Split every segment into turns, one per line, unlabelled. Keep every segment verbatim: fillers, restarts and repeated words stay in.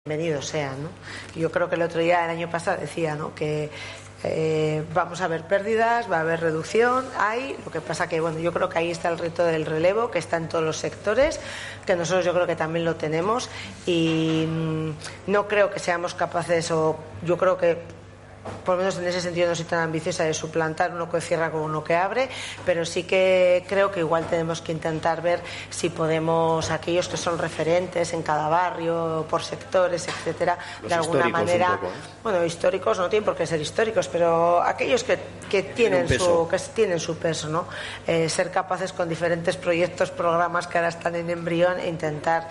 bienvenido sea, ¿no? Yo creo que el otro día, el año pasado, decía, ¿no?, que eh, vamos a ver pérdidas, va a haber reducción, hay, lo que pasa que, bueno, yo creo que ahí está el reto del relevo, que está en todos los sectores, que nosotros yo creo que también lo tenemos, y mmm, no creo que seamos capaces, o yo creo que por lo menos en ese sentido no soy tan ambiciosa de suplantar uno que cierra con uno que abre, pero sí que creo que igual tenemos que intentar ver si podemos, aquellos que son referentes en cada barrio, por sectores, etcétera,
los
de alguna manera,
poco, ¿eh?
bueno, históricos no tienen por qué ser históricos, pero aquellos que, que tienen su que tienen su peso, ¿no? Eh, ser capaces con diferentes proyectos, programas que ahora están en embrión e intentar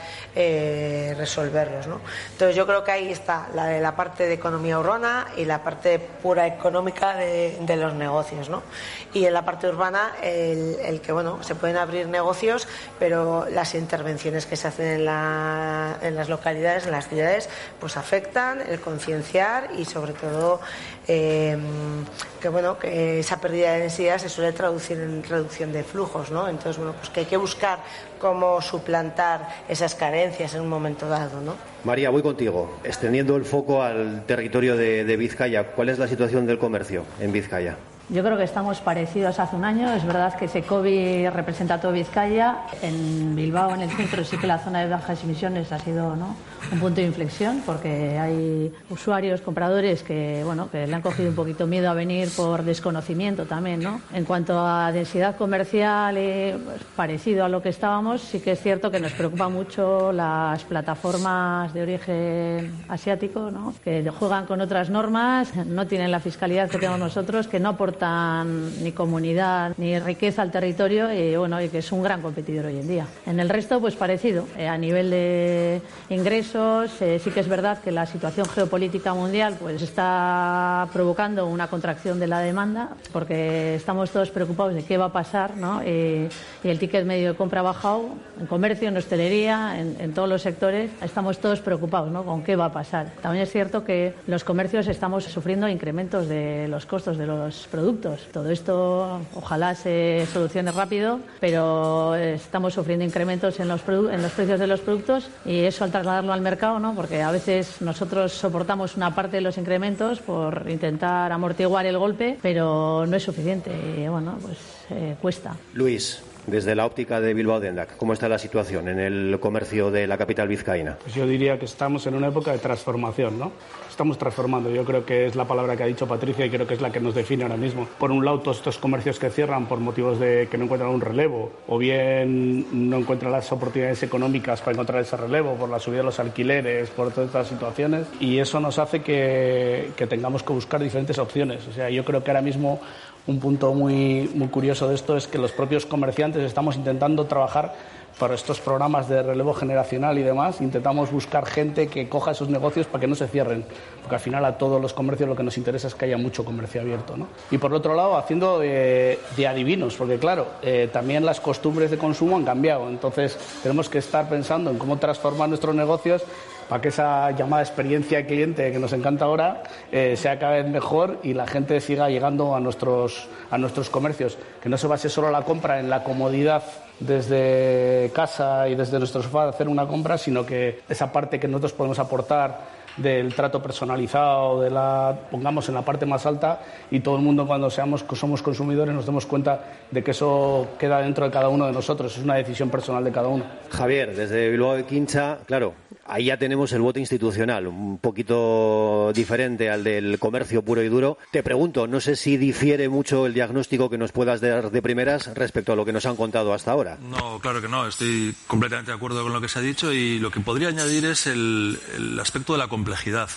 eh, resolverlos, ¿no? Entonces yo creo que ahí está la de la parte de economía urbana y la parte pura económica de, de los negocios, ¿no? Y en la parte urbana el, el que, bueno, se pueden abrir negocios, pero las intervenciones que se hacen en, la, en las localidades, en las ciudades, pues afectan, el concienciar y sobre todo eh, que, bueno, que esa pérdida de densidad se suele traducir en reducción de flujos, ¿no? Entonces, bueno, pues que hay que buscar cómo suplantar esas carencias en un momento dado, ¿no?
María, voy contigo. Extendiendo el foco al territorio de, de Vizcaya, ¿cuál es la situación del comercio en Vizcaya?
Yo creo que estamos parecidos hace un año. Es verdad que Secovi representa todo Vizcaya. En Bilbao, en el centro, sí que la zona de bajas emisiones ha sido, ¿no?, un punto de inflexión, porque hay usuarios, compradores que, bueno, que le han cogido un poquito miedo a venir por desconocimiento también, ¿no? En cuanto a densidad comercial, eh, pues, parecido a lo que estábamos, sí que es cierto que nos preocupa mucho las plataformas de origen asiático, ¿no?, que juegan con otras normas, no tienen la fiscalidad que tenemos nosotros, que no aportan ni comunidad ni riqueza al territorio y, bueno, y que es un gran competidor hoy en día. En el resto, pues parecido. Eh, a nivel de ingresos, Eh, sí que es verdad que la situación geopolítica mundial pues está provocando una contracción de la demanda, porque estamos todos preocupados de qué va a pasar, ¿no? Eh, y el ticket medio de compra ha bajado en comercio, en hostelería, en, en todos los sectores. Estamos todos preocupados, ¿no?, con qué va a pasar. También es cierto que los comercios estamos sufriendo incrementos de los costos de los productos. Todo esto ojalá se solucione rápido, pero estamos sufriendo incrementos en los, produ- en los precios de los productos, y eso al trasladarlo al mercado, ¿no?, porque a veces nosotros soportamos una parte de los incrementos por intentar amortiguar el golpe, pero no es suficiente y, bueno, pues eh, cuesta.
Luis, desde la óptica de Bilbao Dendak, ¿cómo está la situación en el comercio de la capital vizcaína?
Pues yo diría que estamos en una época de transformación, ¿no? Estamos transformando, yo creo que es la palabra que ha dicho Patricia y creo que es la que nos define ahora mismo. Por un lado, todos estos comercios que cierran por motivos de que no encuentran un relevo o bien no encuentran las oportunidades económicas para encontrar ese relevo por la subida de los alquileres, por todas estas situaciones, y eso nos hace que, que tengamos que buscar diferentes opciones. O sea, yo creo que ahora mismo un punto muy, muy curioso de esto es que los propios comerciantes estamos intentando trabajar para estos programas de relevo generacional y demás. Intentamos buscar gente que coja esos negocios para que no se cierren, porque al final a todos los comercios lo que nos interesa es que haya mucho comercio abierto, ¿no? Y por otro lado, haciendo de, de adivinos, porque claro, eh, también las costumbres de consumo han cambiado, entonces tenemos que estar pensando en cómo transformar nuestros negocios para que esa llamada experiencia cliente que nos encanta ahora eh, sea cada vez mejor y la gente siga llegando a nuestros, a nuestros comercios. Que no se base solo la compra en la comodidad desde casa y desde nuestro sofá de hacer una compra, sino que esa parte que nosotros podemos aportar del trato personalizado, de la pongamos en la parte más alta, y todo el mundo, cuando seamos somos consumidores, nos demos cuenta de que eso queda dentro de cada uno de nosotros, es una decisión personal de cada uno.
Javier, desde Bilbao de Quincha, claro, ahí ya tenemos el voto institucional, un poquito diferente al del comercio puro y duro. Te pregunto, no sé si difiere mucho el diagnóstico que nos puedas dar de primeras respecto a lo que nos han contado hasta ahora.
No, claro que no, estoy completamente de acuerdo con lo que se ha dicho, y lo que podría añadir es el, el aspecto de la complejidad.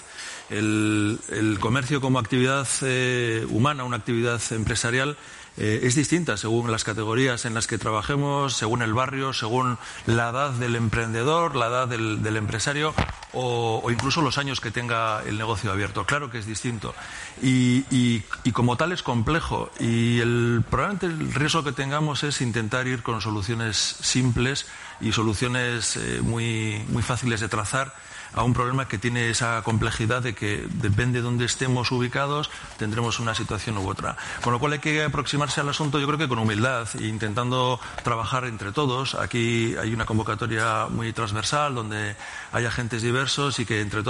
El, el comercio como actividad eh, humana, una actividad empresarial, eh, es distinta según las categorías en las que trabajemos, según el barrio, según la edad del emprendedor, la edad del, del empresario o, o incluso los años que tenga el negocio abierto. Claro que es distinto y, y, y como tal es complejo, y el, probablemente el riesgo que tengamos es intentar ir con soluciones simples y soluciones eh, muy, muy fáciles de trazar a un problema que tiene esa complejidad de que depende de dónde estemos ubicados tendremos una situación u otra. Con lo cual hay que aproximarse al asunto, yo creo que con humildad e intentando trabajar entre todos. Aquí hay una convocatoria muy transversal donde hay agentes diversos y que entre todos